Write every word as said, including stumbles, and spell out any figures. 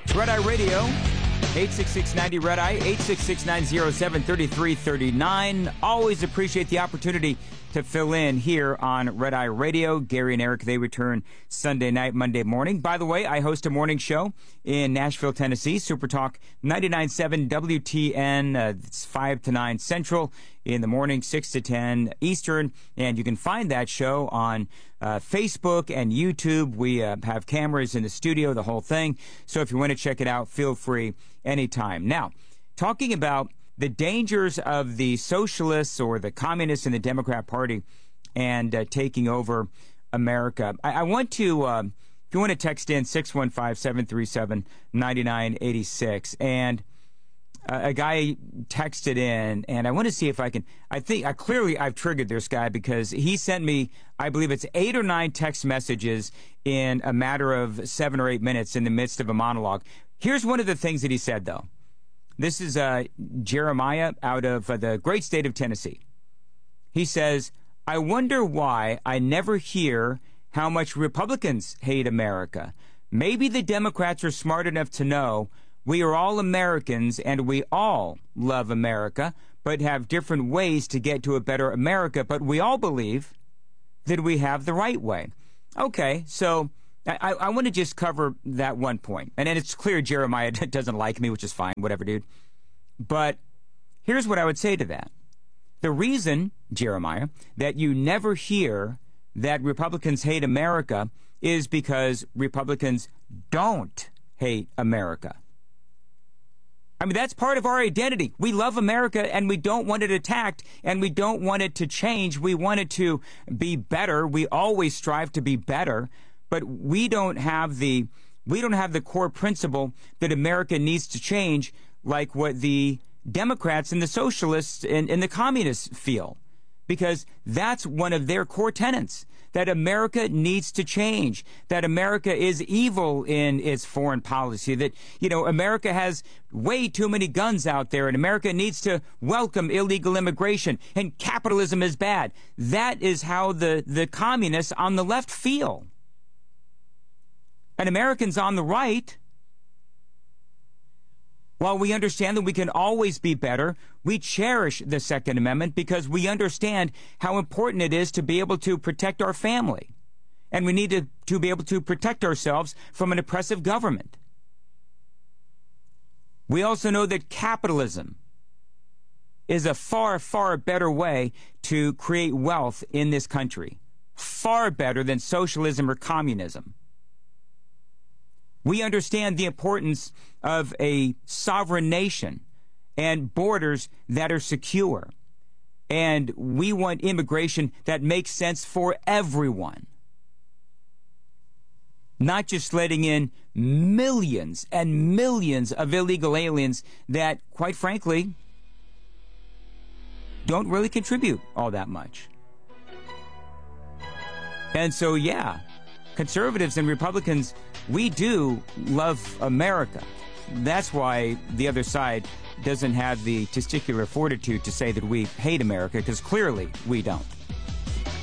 It's Red Eye Radio, eight six six, ninety, Red Eye, eight six six, nine zero seven, three three three nine. Always appreciate the opportunity to fill in here on Red Eye Radio. Gary and Eric, they return Sunday night, Monday morning. By the way, I host a morning show in Nashville, Tennessee, Super Talk ninety-nine point seven W T N. Uh, it's five to nine Central in the morning, six to ten Eastern. And you can find that show on uh, Facebook and YouTube. We uh, have cameras in the studio, the whole thing. So if you want to check it out, feel free anytime. Now, talking about the dangers of the socialists or the communists in the Democrat Party and uh, taking over America. I, I want to, uh, if you want to text in six one five, seven three seven, nine nine eight six, and uh, a guy texted in, and I want to see if I can, I think, I clearly I've triggered this guy because he sent me, I believe it's eight or nine text messages in a matter of seven or eight minutes in the midst of a monologue. Here's one of the things that he said, though. This is uh, Jeremiah out of uh, the great state of Tennessee. He says, I wonder why I never hear how much Republicans hate America. Maybe the Democrats are smart enough to know we are all Americans and we all love America, but have different ways to get to a better America. But we all believe that we have the right way. Okay, so I, I want to just cover that one point. And then it's clear Jeremiah doesn't like me, which is fine. Whatever, dude. But here's what I would say to that. The reason, Jeremiah, that you never hear that Republicans hate America is because Republicans don't hate America. I mean, that's part of our identity. We love America and we don't want it attacked and we don't want it to change. We want it to be better. We always strive to be better. But we don't have the we don't have the core principle that America needs to change like what the Democrats and the socialists and, and the communists feel. Because that's one of their core tenets, that America needs to change, that America is evil in its foreign policy, that, you know, America has way too many guns out there and America needs to welcome illegal immigration and capitalism is bad. That is how the, the communists on the left feel. And Americans on the right, while we understand that we can always be better, we cherish the Second Amendment because we understand how important it is to be able to protect our family. And we need to, to be able to protect ourselves from an oppressive government. We also know that capitalism is a far, far better way to create wealth in this country. Far better than socialism or communism. We understand the importance of a sovereign nation and borders that are secure. And we want immigration that makes sense for everyone. Not just letting in millions and millions of illegal aliens that, quite frankly, don't really contribute all that much. And so, yeah, conservatives and Republicans, we do love America. That's why the other side doesn't have the testicular fortitude to say that we hate America, because clearly we don't.